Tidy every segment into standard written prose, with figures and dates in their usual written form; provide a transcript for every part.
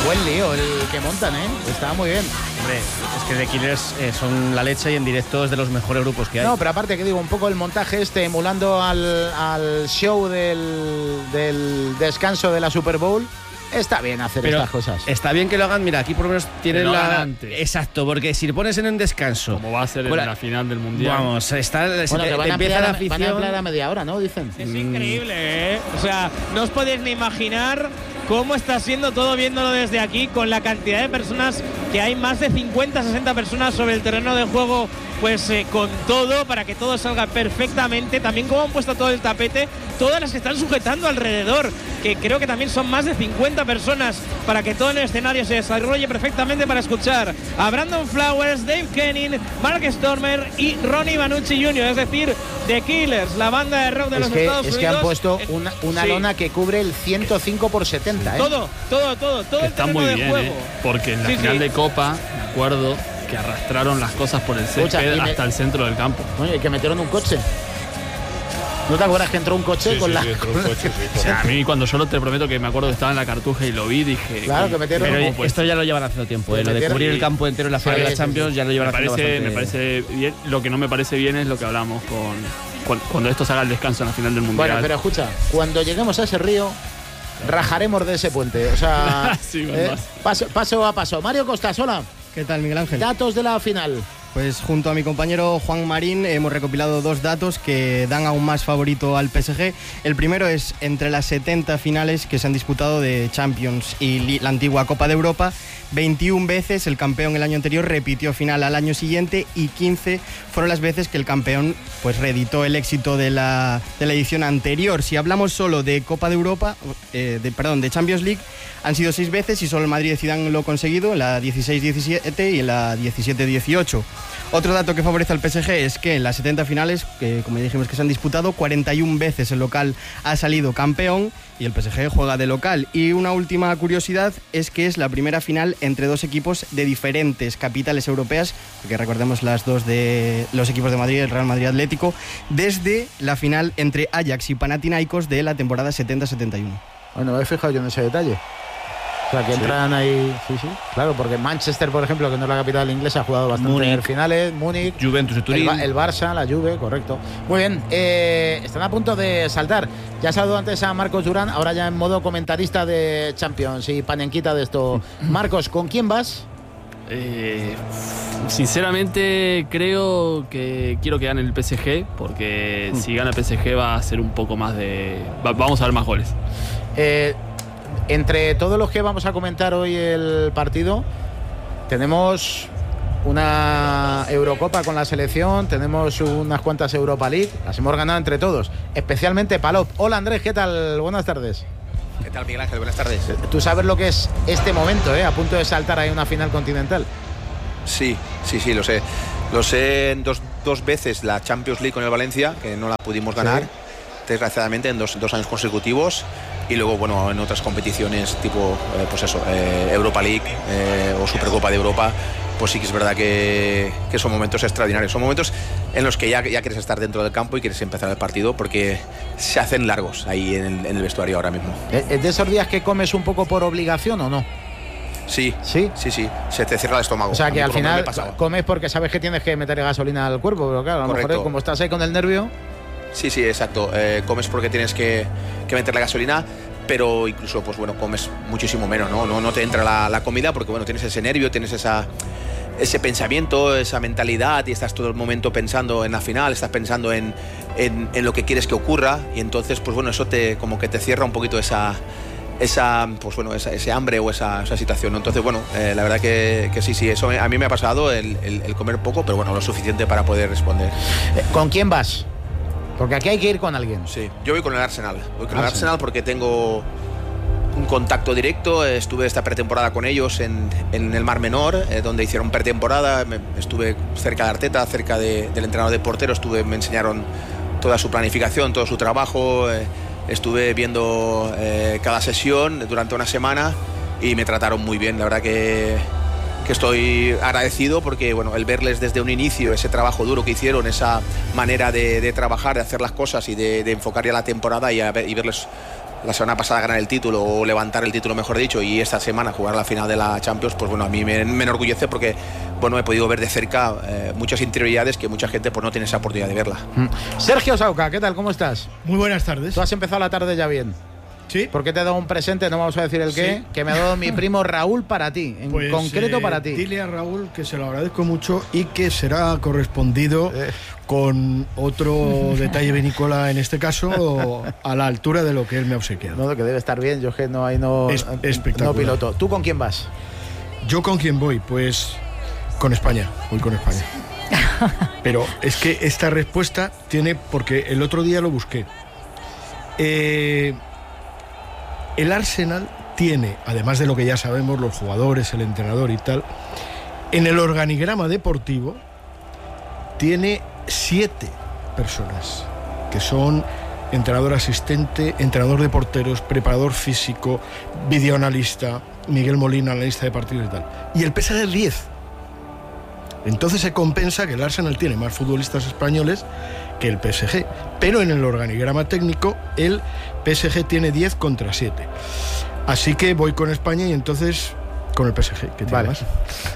buen lío el que montan, ¿eh? Está muy bien. Hombre, es que The Killers son la leche y en directo es de los mejores grupos que hay. No, pero aparte que digo, un poco el montaje emulando al show del descanso de la Super Bowl. Está bien hacer estas cosas. Está bien que lo hagan, mira, aquí por lo menos tienen Exacto, porque si le pones en un descanso. Como va a ser en la final del Mundial. Vamos, van a ampliar a media hora, ¿no? Dicen. Es increíble, ¿eh? O sea, no os podéis ni imaginar cómo está siendo todo viéndolo desde aquí, con la cantidad de personas que hay, más de 50, 60 personas sobre el terreno de juego, pues con todo, para que todo salga perfectamente. También como han puesto todo el tapete, todas las que están sujetando alrededor, que creo que también son más de 50 personas, para que todo el escenario se desarrolle perfectamente, para escuchar a Brandon Flowers, Dave Kenning, Mark Stormer y Ronnie Vanucci Jr., es decir, The Killers, la banda de rock de los Estados Unidos. Es que han puesto una lona que cubre el 105x70, ¿eh? Todo el terreno de juego. Porque en la final de Copa, me acuerdo que arrastraron las cosas por el césped hasta el centro del campo. Oye, que metieron un coche. ¿No te acuerdas que entró un coche con la...? O sea, a mí cuando yo te prometo que me acuerdo que estaba en la Cartuja y lo vi, dije... Claro, que metieron... Pero esto ya lo llevan haciendo tiempo, lo de cubrir el campo entero en la final de la Champions ya lo llevan haciendo bastante. Me parece bien. Lo que no me parece bien es lo que hablamos cuando esto se haga el descanso en la final del Mundial. Bueno, pero escucha, cuando lleguemos a ese río, rajaremos de ese puente. O sea, sí, paso a paso. Mario Costas, hola. ¿Qué tal, Miguel Ángel? Datos de la final. Pues junto a mi compañero Juan Marín hemos recopilado dos datos que dan aún más favorito al PSG. El primero es entre las 70 finales que se han disputado de Champions y la antigua Copa de Europa, 21 veces el campeón el año anterior repitió final al año siguiente y 15 fueron las veces que el campeón pues reeditó el éxito de la edición anterior. Si hablamos solo de Copa de Europa, de Champions League, han sido 6 veces y solo el Madrid de Zidane lo ha conseguido, en la 16-17 y en la 17-18. Otro dato que favorece al PSG es que en las 70 finales, que como dijimos que se han disputado, 41 veces el local ha salido campeón y el PSG juega de local. Y una última curiosidad es que es la primera final entre dos equipos de diferentes capitales europeas, porque recordemos las dos de los equipos de Madrid, el Real Madrid Atlético, desde la final entre Ajax y Panathinaikos de la temporada 70-71. Bueno, me he fijado yo en ese detalle. O sea, que entran ahí... Sí, claro, porque Manchester, por ejemplo, que no es la capital inglesa, ha jugado bastante en finales. Múnich, Juventus y Turín. El Barça, la Juve, correcto. Muy bien, están a punto de saltar. Ya ha saludado antes a Marcos Durán, ahora ya en modo comentarista de Champions y panenquita de esto. Marcos, ¿con quién vas? Sinceramente quiero que gane el PSG, porque si gana el PSG va a ser un poco más de... vamos a ver más goles. Entre todos los que vamos a comentar hoy el partido, tenemos una Eurocopa con la selección, tenemos unas cuantas Europa League, las hemos ganado entre todos, especialmente Palop. Hola Andrés, ¿qué tal? Buenas tardes. ¿Qué tal, Miguel Ángel? Buenas tardes. Tú sabes lo que es este momento, a punto de saltar ahí una final continental. Sí, lo sé. Lo sé en dos veces la Champions League con el Valencia, que no la pudimos ganar, desgraciadamente, en dos años consecutivos. Y luego, bueno, en otras competiciones tipo, Europa League o Supercopa de Europa, pues sí que es verdad que son momentos extraordinarios. Son momentos en los que ya quieres estar dentro del campo y quieres empezar el partido, porque se hacen largos ahí en el vestuario ahora mismo. ¿Es de esos días que comes un poco por obligación o no? Sí. Se te cierra el estómago. O sea, que al final comes porque sabes que tienes que meter gasolina al cuerpo, pero claro, a lo mejor como estás ahí con el nervio... Sí, exacto. Comes porque tienes que meterle gasolina, pero incluso, pues bueno, comes muchísimo menos, ¿no? No te entra la comida porque, bueno, tienes ese nervio, tienes ese pensamiento, esa mentalidad y estás todo el momento pensando en la final, estás pensando en lo que quieres que ocurra y entonces, pues bueno, eso como que te cierra un poquito ese hambre o esa situación, ¿no? Entonces, bueno, la verdad que sí, eso a mí me ha pasado, el comer poco, pero bueno, lo suficiente para poder responder. ¿Con quién vas? Porque aquí hay que ir con alguien. Sí, yo voy con el Arsenal. El Arsenal porque tengo un contacto directo. Estuve esta pretemporada con ellos en el Mar Menor, donde hicieron pretemporada. Estuve cerca de Arteta, cerca del entrenador de porteros. Me enseñaron toda su planificación, todo su trabajo. Estuve viendo cada sesión durante una semana y me trataron muy bien. La verdad que estoy agradecido porque, bueno, el verles desde un inicio, ese trabajo duro que hicieron, esa manera de trabajar, de hacer las cosas y de enfocar ya la temporada y verles la semana pasada ganar el título, o levantar el título mejor dicho, y esta semana jugar la final de la Champions, pues bueno, a mí me enorgullece porque bueno, he podido ver de cerca muchas interioridades que mucha gente pues no tiene esa oportunidad de verla. Sergio Sauca, ¿qué tal? ¿Cómo estás? Muy buenas tardes. Tú has empezado la tarde ya bien. Sí. Porque te he dado un presente, no vamos a decir el qué, que me ha dado mi primo Raúl para ti, en concreto para ti. Dile a Raúl que se lo agradezco mucho y que será correspondido con otro detalle vinícola, en este caso, a la altura de lo que él me ha obsequiado. No, que debe estar bien, yo que no espectacular. No piloto. ¿Tú con quién vas? ¿Yo con quién voy? Pues con España, voy con España. Pero es que esta respuesta tiene, porque el otro día lo busqué. El Arsenal tiene, además de lo que ya sabemos, los jugadores, el entrenador y tal, en el organigrama deportivo tiene 7 personas que son entrenador asistente, entrenador de porteros, preparador físico, videoanalista, Miguel Molina, analista de partidos y tal. Y el PSG es 10. Entonces se compensa que el Arsenal tiene más futbolistas españoles que el PSG, pero en el organigrama técnico el PSG tiene 10 contra 7. Así que voy con España y entonces con el PSG, que tiene más.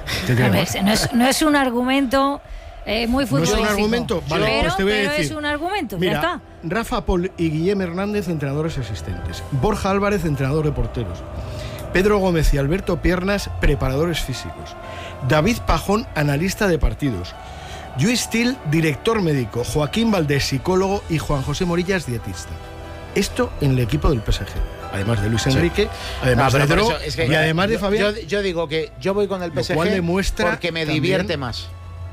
A ver, no es un argumento muy futbolístico. No es un argumento, vale, pero, pues te voy a decir. Es un argumento, mira, ya está. Rafa Pol y Guillem Hernández, entrenadores asistentes. Borja Álvarez, entrenador de porteros. Pedro Gómez y Alberto Piernas, preparadores físicos. David Pajón, analista de partidos. Lluís Til, director médico. Joaquín Valdés, psicólogo. Y Juan José Morillas, dietista. Esto en el equipo del PSG. Además de Luis Enrique, además de Pedro, y además de Fabián. Yo digo que yo voy con el PSG porque me divierte más.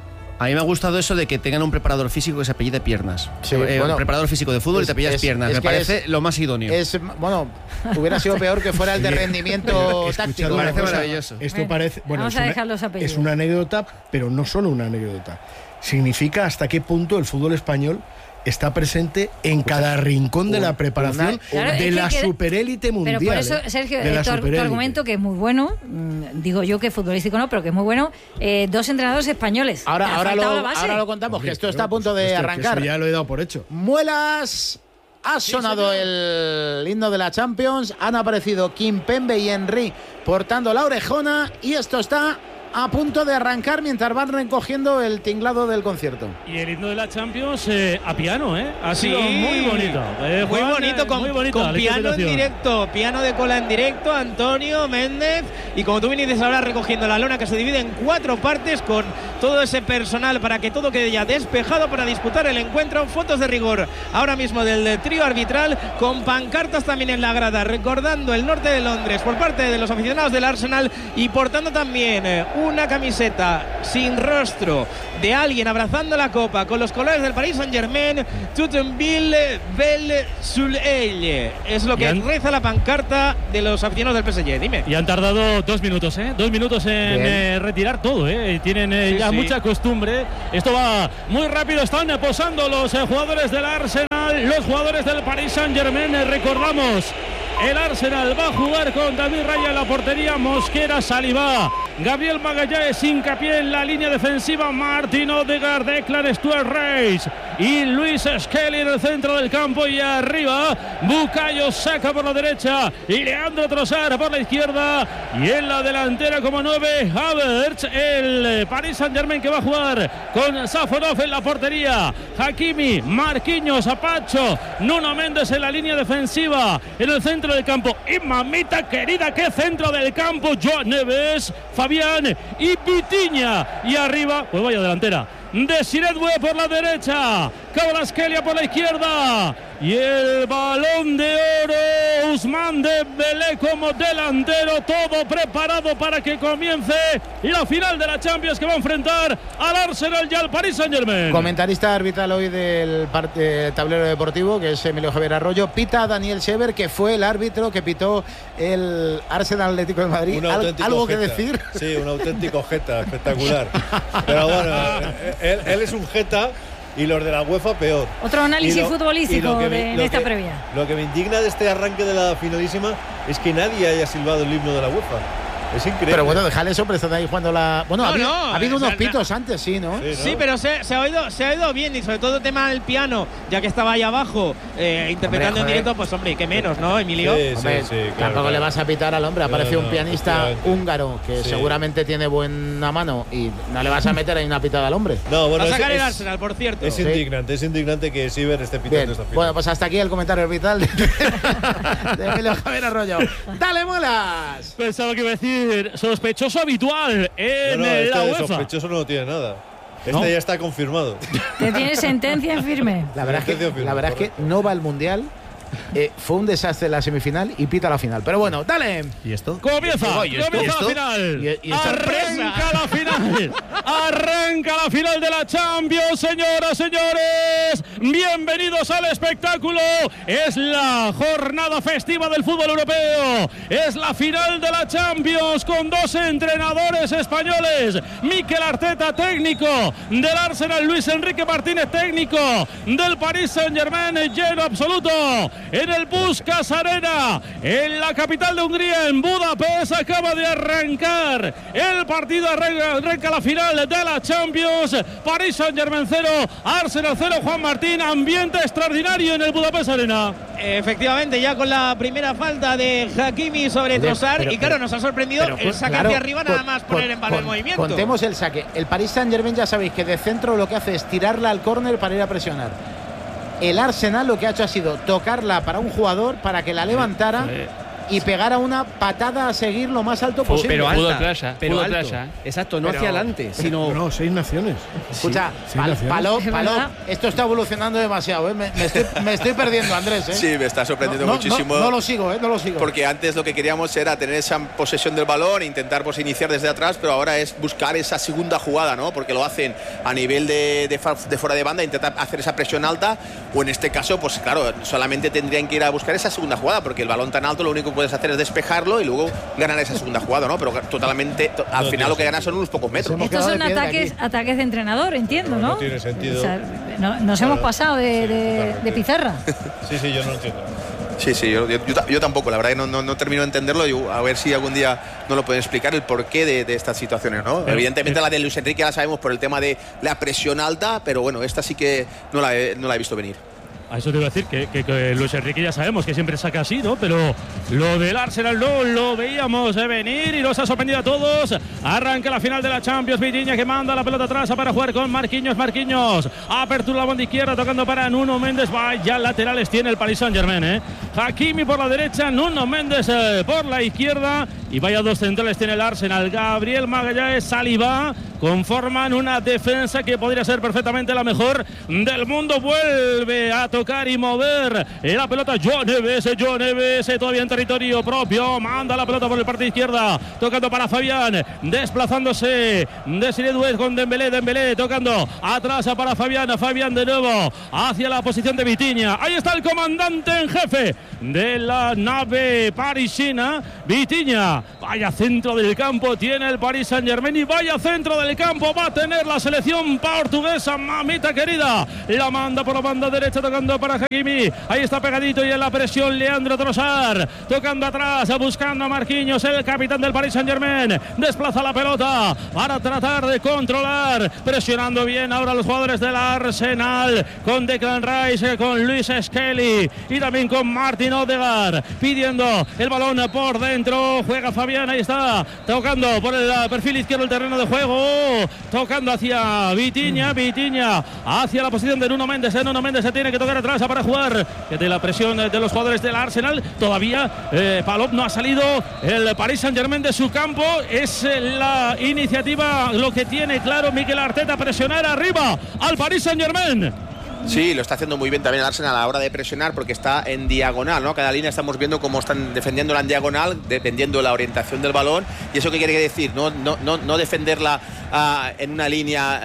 A mí me ha gustado eso de que tengan un preparador físico que se apellide Piernas. Sí, bueno, preparador físico de fútbol y te apellidas Piernas. Me parece lo más idóneo. Bueno, hubiera sido peor que fuera el de rendimiento táctico. Me parece maravilloso. Esto parece, vamos a dejar los apellidos. Es una anécdota, pero no solo una anécdota. Significa hasta qué punto el fútbol español está presente en cada rincón de la preparación de la superélite mundial. Pero por eso, Sergio, tu argumento, que es muy bueno, digo yo que futbolístico no, pero que es muy bueno, 2 entrenadores españoles. Ahora lo contamos, que esto está a punto de arrancar. Eso ya lo he dado por hecho. Muelas, ha sonado el himno de la Champions, han aparecido Kimpembe y Henry portando la orejona y esto está a punto de arrancar mientras van recogiendo el tinglado del concierto. Y el himno de la Champions a piano, ha sido muy bonito. Muy bonito, con piano en directo, piano de cola en directo, Antonio Méndez, y como tú viniste ahora recogiendo la lona que se divide en 4 partes con todo ese personal para que todo quede ya despejado para disputar el encuentro. Fotos de rigor ahora mismo del trío arbitral, con pancartas también en la grada recordando el norte de Londres por parte de los aficionados del Arsenal, y portando también una camiseta sin rostro de alguien abrazando la copa con los colores del Paris Saint-Germain. Tutenville Belle Soleil es lo que reza la pancarta de los aficionados del PSG. Dime. Y han tardado 2 minutos, 2 minutos en retirar todo, tienen ya mucha costumbre. Esto va muy rápido, están posando los jugadores del Arsenal, los jugadores del Paris Saint-Germain. Recordamos, el Arsenal va a jugar con David Raya en la portería, Mosquera, Saliba, Gabriel Magallanes, hincapié en la línea defensiva, Martin Odegaard, Declan Stuart-Rice y Luis Skelly en el centro del campo, y arriba Bukayo Saka por la derecha y Leandro Trossard por la izquierda, y en la delantera como 9 Havertz. El Paris Saint-Germain que va a jugar con Safonov en la portería, Hakimi, Marquinhos, Apacho, Nuno Méndez en la línea defensiva, en el centro del campo y mamita querida, qué centro del campo, Joan Neves, Fabián y Vitinha, y arriba, pues vaya delantera, Desiré Doué por la derecha, Kvaratskhelia por la izquierda, y el Balón de Oro Ousmane Dembélé como delantero, todo preparado para que comience la final de la Champions, que va a enfrentar al Arsenal y al Paris Saint-Germain. Comentarista arbitral hoy del tablero deportivo, que es Emilio Javier Arroyo. Pita Daniel Sever, que fue el árbitro que pitó el Arsenal Atlético de Madrid. ¿Algo que decir? Sí, un auténtico jeta, espectacular. Pero bueno, él es un jeta. Y los de la UEFA peor. Otro análisis futbolístico en esta previa. Lo que me indigna de este arranque de la finalísima es que nadie haya silbado el himno de la UEFA. Es increíble. Pero bueno, déjale eso, pero están ahí jugando la. Bueno, ha habido unos pitos antes, sí, ¿no? Sí, pero se ha oído bien, y sobre todo el tema del piano, ya que estaba ahí abajo interpretando en directo, pues hombre, qué menos, ¿no, Emilio? Sí, claro, tampoco le vas a pitar al hombre. Aparece un pianista húngaro que seguramente tiene buena mano y no le vas a meter ahí una pitada al hombre. No, bueno, va a sacar el Arsenal, por cierto. Es indignante que Siver esté pitando esta final. Bueno, pues hasta aquí el comentario vital de Emilio Javier Arroyo. ¡Dale, muelas! Pensaba que iba a decir sospechoso habitual en la UEFA. Sospechoso no tiene nada. Ya está confirmado. Que tiene sentencia en firme. La verdad es que no va al Mundial. Fue un desastre la semifinal y pita la final. Pero bueno, dale. ¿Y esto? Comienza la final. Arranca la final. Arranca la final de la Champions, señoras, señores. Bienvenidos al espectáculo. Es la jornada festiva del fútbol europeo. Es la final de la Champions con dos entrenadores españoles. Mikel Arteta, técnico del Arsenal. Luis Enrique Martínez, técnico del Paris Saint-Germain. Lleno absoluto en el Puskás Arena, en la capital de Hungría, en Budapest. Acaba de arrancar el partido, arranca la final de la Champions. Paris Saint-Germain 0, Arsenal 0. Juan Martín, ambiente extraordinario en el Budapest Arena. Efectivamente, ya con la primera falta de Hakimi sobre Trossard, y claro, nos ha sorprendido el saque hacia arriba, nada más poner en valor el movimiento. Contemos el saque. El Paris Saint-Germain, ya sabéis que de centro lo que hace es tirarla al córner para ir a presionar. El Arsenal lo que ha hecho ha sido tocarla para un jugador para que la levantara y pegara una patada a seguir lo más alto posible. Pero alta, pero alto. Exacto, no hacia adelante, sino… No, 6 naciones. Escucha, Palop, esto está evolucionando demasiado, ¿eh? Me estoy perdiendo, Andrés, ¿eh? Sí, me está sorprendiendo muchísimo. No lo sigo, no lo sigo. Porque antes lo que queríamos era tener esa posesión del balón, intentar pues iniciar desde atrás, pero ahora es buscar esa segunda jugada, ¿no? Porque lo hacen a nivel de fuera de banda, intentar hacer esa presión alta, o en este caso, pues claro, solamente tendrían que ir a buscar esa segunda jugada, porque el balón tan alto lo único que puedes hacer es despejarlo y luego ganar esa segunda jugada, ¿no? Pero totalmente, al final lo que ganas son unos pocos metros. Estos son ataques de entrenador, entiendo, ¿no? No tiene sentido. O sea, nos hemos pasado de pizarra. Sí, yo no entiendo. Sí, yo tampoco, la verdad que no termino de entenderlo. A ver si algún día nos lo pueden explicar el porqué de estas situaciones, ¿no? Evidentemente la de Luis Enrique ya la sabemos por el tema de la presión alta, pero bueno, esta sí que no la he visto venir. A eso te iba a decir que Luis Enrique ya sabemos que siempre saca así, ¿no? Pero lo del Arsenal no lo veíamos venir y nos ha sorprendido a todos. Arranca la final de la Champions. Vitinha que manda la pelota atrás para jugar con Marquinhos. Apertura la banda izquierda tocando para Nuno Méndez. Vaya laterales tiene el Paris Saint-Germain, ¿eh? Hakimi por la derecha, Nuno Méndez por la izquierda. Y vaya dos centrales tiene el Arsenal. Gabriel Magalhães, Saliba, conforman una defensa que podría ser perfectamente la mejor del mundo. Vuelve a tocar y mover la pelota João Neves, todavía en territorio propio, manda la pelota por el parte izquierda, tocando para Fabián, desplazándose Desiré Doué con Dembélé tocando atrás para Fabián de nuevo hacia la posición de Vitinha. Ahí está el comandante en jefe de la nave parisina, Vitinha. Vaya centro del campo tiene el Paris Saint-Germain y vaya centro del campo va a tener la selección portuguesa, mamita querida. La manda por la banda derecha tocando para Hakimi. Ahí está pegadito y en la presión Leandro Trossard. Tocando atrás, buscando a Marquinhos, el capitán del Paris Saint-Germain. Desplaza la pelota para tratar de controlar. Presionando bien ahora los jugadores del Arsenal. Con Declan Rice, con Luis Skelly y también con Martin Odegaard. Pidiendo el balón por dentro. Juega Fabián, ahí está. Tocando por el perfil izquierdo el terreno de juego. Tocando hacia Vitinha hacia la posición de Nuno Méndez. Nuno Méndez se tiene que tocar atrás para jugar. De la presión de los jugadores del Arsenal. Todavía Palop no ha salido. El Paris Saint-Germain de su campo. Es la iniciativa lo que tiene claro Mikel Arteta, presionar arriba al Paris Saint-Germain. Sí, lo está haciendo muy bien también el Arsenal a la hora de presionar porque está en diagonal, ¿no? Cada línea estamos viendo cómo están defendiéndola en diagonal, dependiendo de la orientación del balón. ¿Y eso qué quiere decir? No defenderla en una línea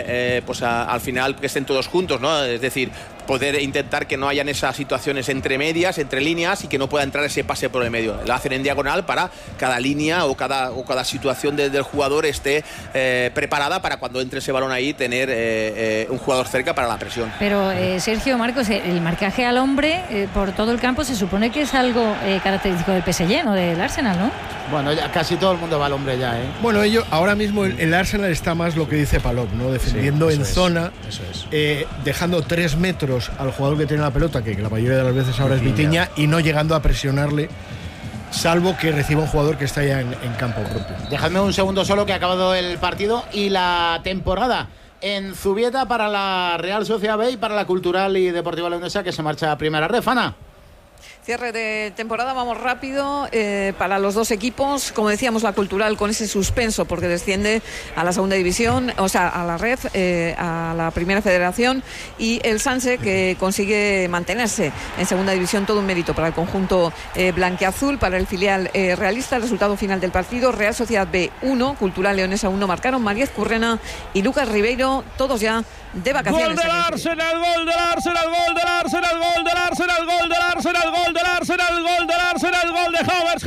al final que estén todos juntos, ¿no? Es decir, poder intentar que no hayan esas situaciones entre medias, entre líneas y que no pueda entrar ese pase por el medio. Lo hacen en diagonal para cada línea o cada situación del jugador esté preparada para cuando entre ese balón ahí tener un jugador cerca para la presión. Pero Sergio, Marcos, el marcaje al hombre por todo el campo se supone que es algo característico del PSG, no del Arsenal, ¿no? Bueno, ya casi todo el mundo va al hombre ya, ¿eh? Bueno, ahora mismo el Arsenal está más lo que dice Palop, ¿no? Defendiendo en zona, dejando 3 metros al jugador que tiene la pelota, que la mayoría de las veces ahora es Vitinha, y no llegando a presionarle, salvo que reciba un jugador que está ya en campo propio. Dejadme un segundo solo, que ha acabado el partido y la temporada en Zubieta para la Real Sociedad B y para la Cultural y Deportiva Leonesa, que se marcha a primera red. Fana. Cierre de temporada, vamos rápido para los dos equipos. Como decíamos, la Cultural con ese suspenso porque desciende a la segunda división, o sea, a la red, a la primera federación, y el Sanse, que consigue mantenerse en segunda división. Todo un mérito para el conjunto blanquiazul, para el filial realista. El resultado final del partido: Real Sociedad B 1, Cultural Leonesa 1. Marcaron Mariez Currena y Lucas Ribeiro, todos ya de vacaciones. Gol del Arsenal, gol del Arsenal, gol del Arsenal, gol del Arsenal, gol del Arsenal, gol del Arsenal, gol del Arsenal, gol de Havertz,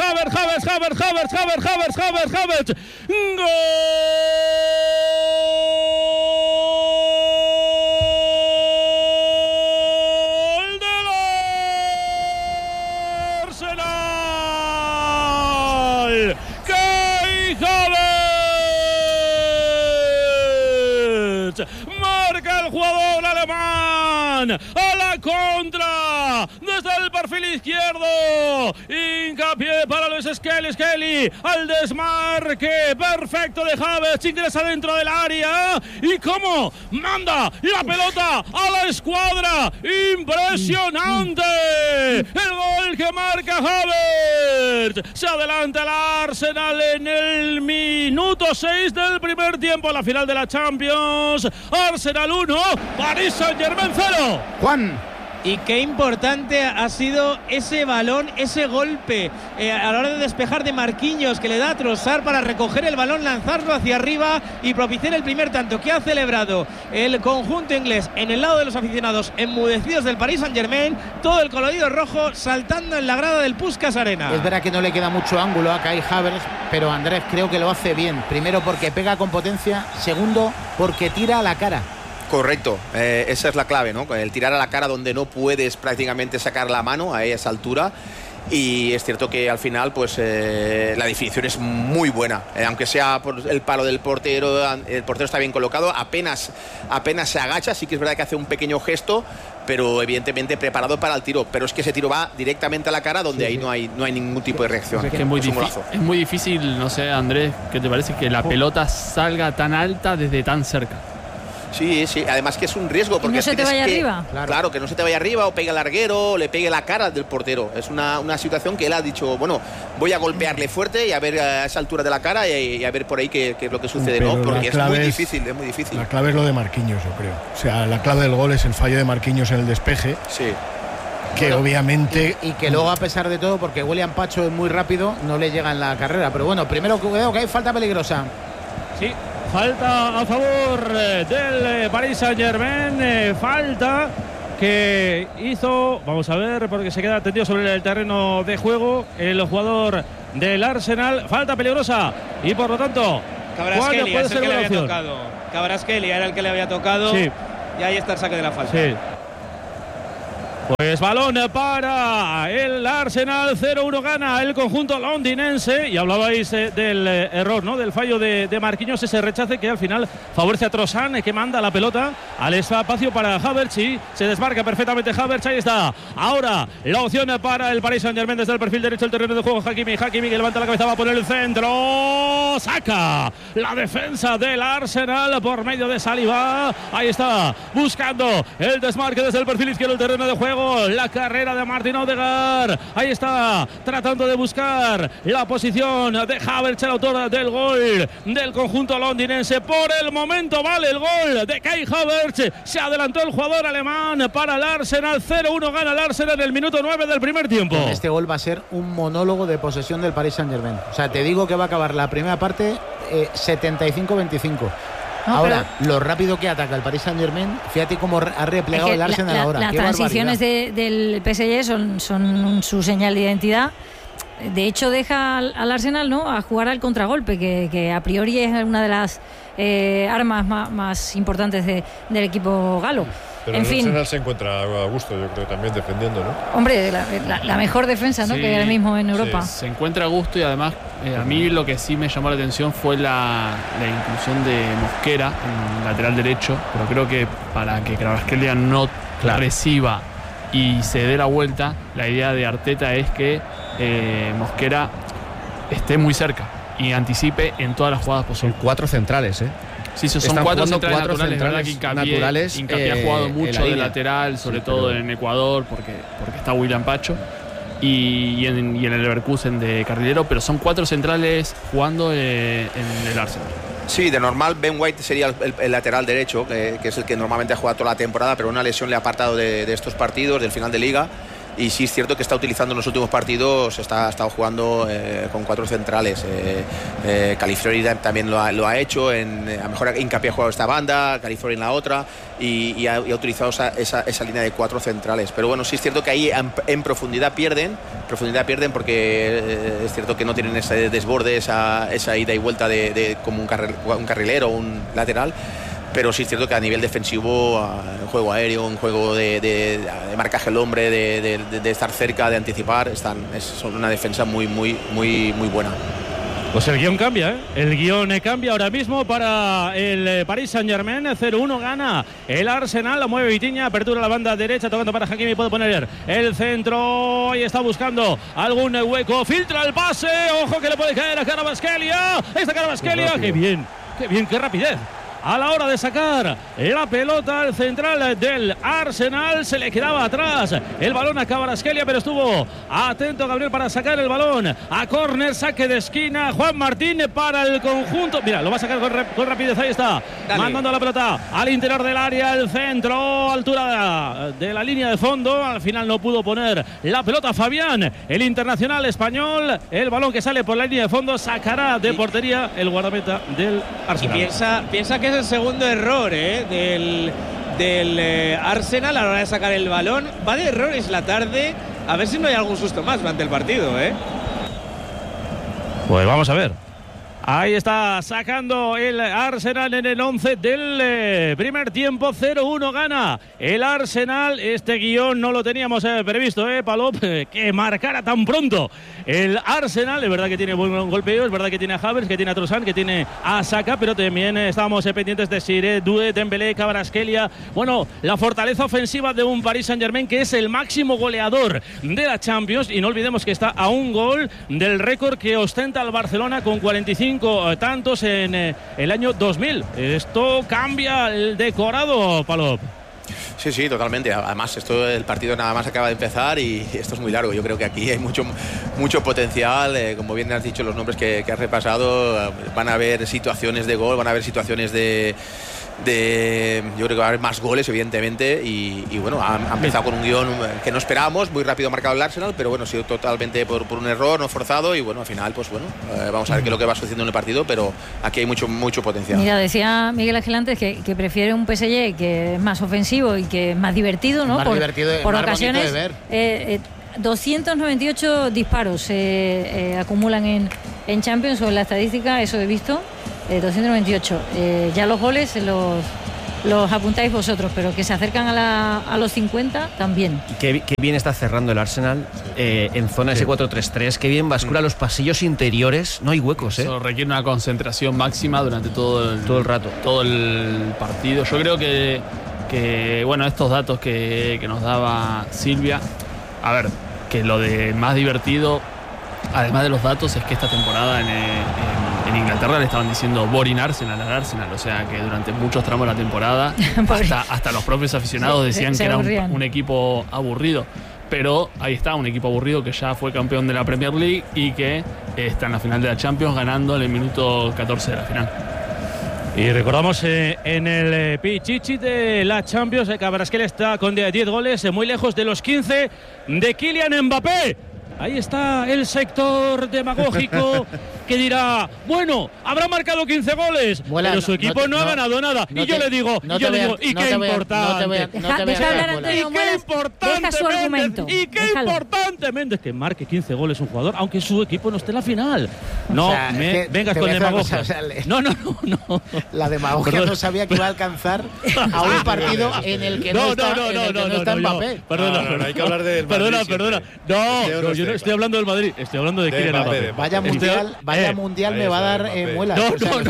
gol del Arsenal. Kai Havertz marca el jugador alemán a la contra desde el perfil izquierdo. Hincapié para Luis Skelly al desmarque perfecto de Havertz, ingresa dentro del área y cómo manda la pelota a la escuadra. Impresionante el gol que marca Havertz. Se adelanta el Arsenal en el minuto 6 del primer tiempo, a la final de la Champions. Arsenal 1, Paris Saint-Germain 0. Juan. Y qué importante ha sido ese balón, ese golpe a la hora de despejar de Marquinhos, que le da a Trossard para recoger el balón, lanzarlo hacia arriba y propiciar el primer tanto que ha celebrado el conjunto inglés en el lado de los aficionados enmudecidos del Paris Saint-Germain. Todo el colorido rojo saltando en la grada del Puskás Arena. Es verdad que no le queda mucho ángulo a Kai Havertz, pero Andrés creo que lo hace bien. Primero porque pega con potencia, segundo porque tira a la cara. Correcto, esa es la clave, ¿no? El tirar a la cara donde no puedes prácticamente sacar la mano a esa altura. Y es cierto que al final pues la definición es muy buena, aunque sea por el palo del portero. El portero está bien colocado, apenas se agacha. Sí que es verdad que hace un pequeño gesto, pero evidentemente preparado para el tiro. Pero es que ese tiro va directamente a la cara, donde ahí no hay ningún tipo de reacción. Es que es muy difícil, no sé, Andrés, ¿qué te parece que la pelota salga tan alta desde tan cerca? Sí, además que es un riesgo, porque no se te vaya arriba. Claro, que no se te vaya arriba, o pegue al larguero, o le pegue la cara del portero. Es una situación que él ha dicho, bueno, voy a golpearle fuerte y a ver a esa altura de la cara y a ver por ahí qué es lo que sucede, ¿no? Porque es muy difícil. La clave es lo de Marquinhos, yo creo. O sea, la clave del gol es el fallo de Marquinhos en el despeje. Sí. Que obviamente... Y que luego, a pesar de todo, porque William Pacho es muy rápido, no le llega en la carrera. Pero bueno, primero cuidado que hay falta peligrosa. Sí. Falta a favor del Paris Saint-Germain, falta que hizo, vamos a ver, porque se queda tendido sobre el terreno de juego el jugador del Arsenal. Falta peligrosa y por lo tanto, Kvaratskhelia es el que le había tocado. Kvaratskhelia era el que le había tocado. Sí. Y ahí está el saque de la falta. Sí. Pues balón para el Arsenal, 0-1 gana el conjunto londinense. Y hablabais del error, ¿no? Del fallo de Marquinhos, ese rechace que al final favorece a Trossard, que manda la pelota al espacio para Havertz y se desmarca perfectamente Havertz. Ahí está. Ahora la opción para el Paris Saint-Germain desde el perfil derecho del terreno de juego. Hakimi que levanta la cabeza, va a poner el centro. Saca la defensa del Arsenal por medio de Saliba. Ahí está, buscando el desmarque desde el perfil izquierdo del terreno de juego. La carrera de Martin Odegaard. Ahí está, tratando de buscar la posición de Havertz, el autor del gol del conjunto londinense. Por el momento vale el gol de Kai Havertz. Se adelantó el jugador alemán para el Arsenal. 0-1 gana el Arsenal en el minuto 9 del primer tiempo. Este gol va a ser un monólogo de posesión del Paris Saint-Germain. O sea, te digo que va a acabar la primera parte 75-25. No, ahora, lo rápido que ataca el Paris Saint-Germain, fíjate cómo ha replegado el Arsenal ahora. Las transiciones del PSG son su señal de identidad. De hecho, deja al Arsenal, ¿no?, a jugar al contragolpe, que a priori es una de las armas más importantes del equipo galo. Pero en el fin. Arsenal se encuentra a gusto, yo creo, también defendiendo, ¿no? Hombre, la mejor defensa, ¿no? Sí, que hay ahora mismo en Europa. sí, se encuentra a gusto y además a mí lo que sí me llamó la atención fue la inclusión de Mosquera en lateral derecho, pero creo que para que Kvaratskhelia no reciba y se dé la vuelta, la idea de Arteta es que Mosquera esté muy cerca y anticipe en todas las jugadas posibles. 4 centrales, Sí, son 4 centrales naturales. Hincapié ha jugado mucho de lateral, sobre todo en Ecuador, porque está William Pacho. Y en el Leverkusen de carrilero, pero son 4 centrales jugando en el Arsenal. Sí, de normal Ben White sería el lateral derecho, que es el que normalmente ha jugado toda la temporada, pero una lesión le ha apartado de estos partidos, del final de liga. Y sí es cierto que está utilizando en los últimos partidos, ha estado jugando con 4 centrales. Califiori también lo ha hecho, a lo mejor Hincapié ha jugado esta banda, Califiori en la otra, y ha utilizado esa línea de 4 centrales. Pero bueno, sí es cierto que ahí en profundidad pierden porque es cierto que no tienen ese desborde, esa ida y vuelta de como un carrilero o un lateral. Pero sí es cierto que a nivel defensivo, en juego aéreo, en juego de marcaje al hombre, de estar cerca, de anticipar, son una defensa muy buena. Pues el guión cambia, ¿eh? El guión cambia ahora mismo para el Paris Saint-Germain. 0-1 gana el Arsenal, la mueve Vitinha, apertura a la banda derecha, tocando para Hakimi, puede poner el centro y está buscando algún hueco, filtra el pase, ojo que le puede caer a Kvaratskhelia. Esta Kvaratskhelia, qué bien, qué rapidez. A la hora de sacar la pelota al central del Arsenal, se le quedaba atrás el balón a Kvaratskhelia, pero estuvo atento Gabriel para sacar el balón a córner, saque de esquina. Juan Martín para el conjunto. Mira, lo va a sacar con rapidez, ahí está. Dale. Mandando la pelota al interior del área, al centro, altura de la línea de fondo. Al final no pudo poner la pelota Fabián, el internacional español. El balón que sale por la línea de fondo sacará de portería el guardameta del Arsenal. Y piensa que es el segundo error del Arsenal a la hora de sacar el balón. Va de errores la tarde. A ver si no hay algún susto más durante el partido, Pues vamos a ver. Ahí está sacando el Arsenal en el 11 del primer tiempo. 0-1 gana el Arsenal. Este guión no lo teníamos previsto, Palop, que marcara tan pronto el Arsenal. Es verdad que tiene buen golpeo, es verdad que tiene a Havertz, que tiene a Trossard, que tiene a Saka, pero también estábamos pendientes de Siré, Doué, Dembélé, Kvaratskhelia. Bueno, la fortaleza ofensiva de un Paris Saint-Germain que es el máximo goleador de la Champions, y no olvidemos que está a un gol del récord que ostenta el Barcelona con 45 tantos en el año 2000. Esto cambia el decorado, Palop. Sí, totalmente. Además, el partido nada más acaba de empezar y esto es muy largo. Yo creo que aquí hay mucho potencial. Como bien has dicho, los nombres que has repasado, van a haber situaciones de gol, van a haber situaciones yo creo que va a haber más goles, evidentemente, y bueno, ha empezado con un guión que no esperábamos, muy rápido marcado el Arsenal, pero bueno, ha sido totalmente por un error, no forzado, y bueno, al final, pues bueno, vamos a ver qué es lo que va sucediendo en el partido, pero aquí hay mucho potencial. Mira, decía Miguel Ángel antes que prefiere un PSG que es más ofensivo y que es más divertido, ¿no? Más divertido, por más ocasiones. bonito de ver. 298 disparos acumulan en Champions, o en la estadística, eso he visto. 298. Ya los goles los apuntáis vosotros, pero que se acercan a los 50 también. Qué bien está cerrando el Arsenal en zona ese 4-3-3. Qué bien bascula los pasillos interiores. No hay huecos. Eso requiere una concentración máxima durante todo el rato, todo el partido. Yo creo que bueno, estos datos que nos daba Silvia, a ver, que lo de más divertido, además de los datos, es que esta temporada en Inglaterra le estaban diciendo boring Arsenal al Arsenal, o sea que durante muchos tramos de la temporada hasta los propios aficionados decían que era un equipo aburrido, pero ahí está, un equipo aburrido que ya fue campeón de la Premier League y que está en la final de la Champions, ganando en el minuto 14 de la final. Y recordamos en el Pichichi de la Champions, Kvaratskhelia está con 10 goles, muy lejos de los 15 de Kylian Mbappé. Ahí está el sector demagógico que dirá, bueno, habrá marcado 15 goles, pero su equipo no ha ganado nada. Y yo le digo, ¿y qué importante? ¿Y qué importante, Méndez, que marque 15 goles un jugador, aunque su equipo no esté en la final? No, vengas con demagogia. No. La demagogia no sabía que iba a alcanzar a un partido en el que no está Mbappé. Perdona, hay que hablar del Madrid. Perdona. No, yo no estoy hablando del Madrid, estoy hablando de Kylian Mbappé. Vaya mundial me va a dar muelas.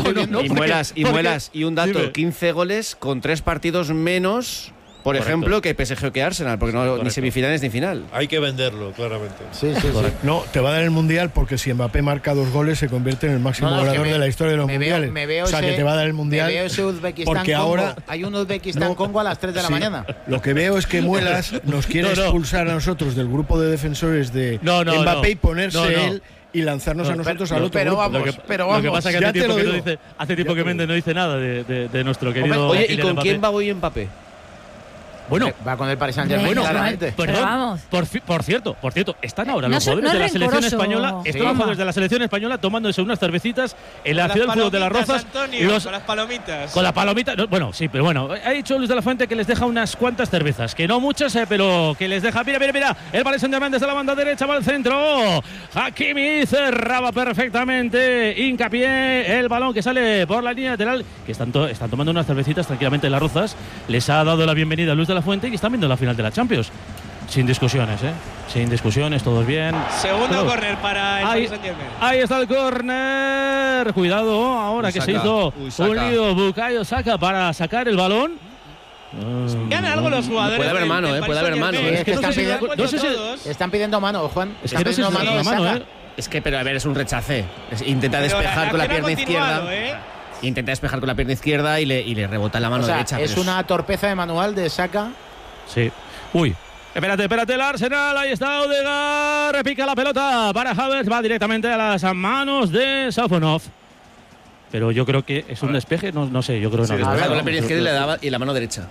Y muelas. Y un dato, 15 goles con 3 partidos menos, por ejemplo, que PSG o que Arsenal, porque no ni semifinales ni final. Hay que venderlo, claramente. Sí. No, te va a dar el mundial porque si Mbappé marca 2 goles se convierte en el máximo goleador de la historia de los mundiales. Que te va a dar el mundial. Me veo ese Uzbekistán porque Congo. Ahora hay un Uzbekistán Congo a las 3 de la mañana. Lo que veo es que Muelas nos quiere expulsar a nosotros del grupo de defensores de Mbappé y ponerse él y lanzarnos a nosotros al otro grupo. Lo que pasa es que hace tiempo que Méndez no dice nada de nuestro querido. Oye, ¿y con quién va hoy Mbappé? Bueno, va con el Paris Saint-Germain. Perdón, por cierto, están ahora los jugadores de la selección española, jugadores de la selección española tomándose unas cervecitas en la ciudad del fútbol de las Rozas, Antonio, con las palomitas. Con la palomita, bueno, sí, pero bueno, ha dicho Luis de la Fuente que les deja unas cuantas cervezas, que no muchas, pero que les deja. Mira, el Paris Saint-Germain desde la banda derecha va al centro. Hakimi cerraba perfectamente, hincapié, el balón que sale por la línea lateral, que están tomando unas cervecitas tranquilamente en las Rozas. Les ha dado la bienvenida a Luis de la Fuente y están viendo la final de la Champions. Sin discusiones, sin discusiones, todos bien. Segundo córner para el Paris Saint-Germain. Ahí está el córner. Cuidado, ahora que se hizo un lío Bukayo Saka para sacar el balón. Ganan algo los jugadores. Puede haber mano, puede haber mano. Es que están pidiendo mano, Juan. Están pidiendo mano. Es que, pero a ver, es un rechace. Intenta despejar con la pierna izquierda. Intenta despejar con la pierna izquierda y le rebota la mano derecha. Es una torpeza de manual de Saka. Sí. Uy. Espérate, el Arsenal, ahí está Odegaard, repica la pelota para Havertz, va directamente a las manos de Safonov. Pero yo creo que es un despeje, no sé, yo creo que no. Con la pierna izquierda y la mano derecha.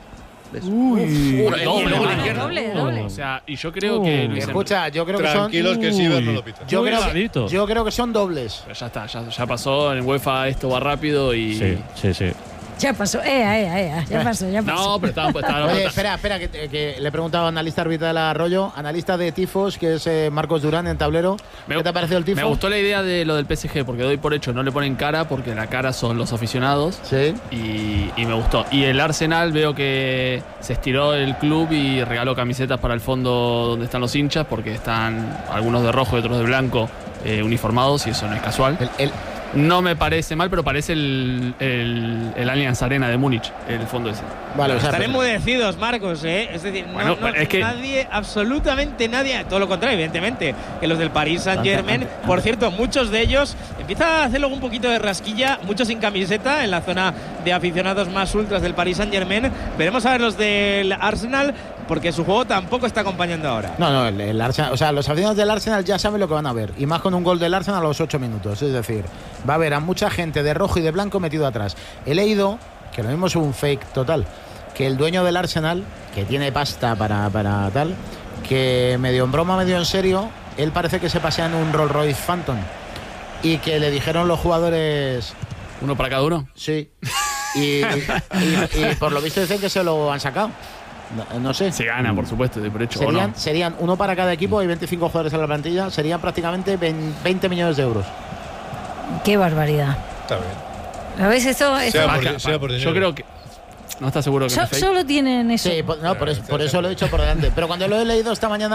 Doble. O sea, y yo creo que escucha, yo creo que son tranquilos que Sivers no lo pita. Yo creo que son dobles. Pero ya está, ya pasó en UEFA, esto va rápido y sí. Ya pasó, ya pasó. No, pero estaba Oye, espera, que le he preguntado a analista arbitral Arroyo, analista de tifos, que es Marcos Durán en tablero. ¿Qué te ha parecido el tifo? Me gustó la idea de lo del PSG, porque doy por hecho, no le ponen cara, porque la cara son los aficionados. Sí. Y me gustó. Y el Arsenal veo que se estiró el club y regaló camisetas para el fondo donde están los hinchas, porque están algunos de rojo y otros de blanco uniformados, y eso no es casual. No me parece mal, pero parece el Allianz Arena de Múnich, el fondo ese. Vale, están enmudecidos, Marcos, Es decir, es que nadie, absolutamente nadie, todo lo contrario, evidentemente, que los del Paris Saint-Germain, por cierto, muchos de ellos empiezan a hacer luego un poquito de rasquilla, muchos sin camiseta en la zona de aficionados más ultras del Paris Saint-Germain. Veremos a ver los del Arsenal, porque su juego tampoco está acompañando ahora. No, el Arsenal, o sea, los aficionados del Arsenal ya saben lo que van a ver, y más con un gol del Arsenal a los 8 minutos, es decir, va a haber a mucha gente de rojo y de blanco metido atrás. He leído, que lo mismo es un fake total, que el dueño del Arsenal, que tiene pasta para tal, que medio en broma, medio en serio, él parece que se pasea en un Rolls Royce Phantom, y que le dijeron los jugadores... ¿Uno para cada uno? Sí. Y por lo visto dicen que se lo han sacado. No sé. Se gana, por supuesto, de por hecho. Serían uno para cada equipo, hay 25 jugadores en la plantilla, serían prácticamente 20 millones de euros. Qué barbaridad. Está bien. ¿Lo ves esto? Sea por dinero. Yo creo que... ¿No estás seguro que solo tienen eso? Sí, por eso lo he dicho por delante. Pero cuando lo he leído esta mañana